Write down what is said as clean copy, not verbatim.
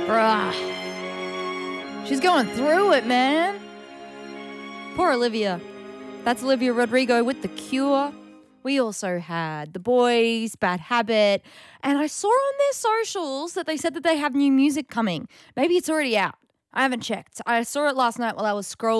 Bruh. She's going through it, man. Poor Olivia. That's Olivia Rodrigo with The Cure. We also had The Boys, Bad Habit, and I saw on their socials that they said that they have new music coming. Maybe it's already out. I haven't checked. I saw it last night while I was scrolling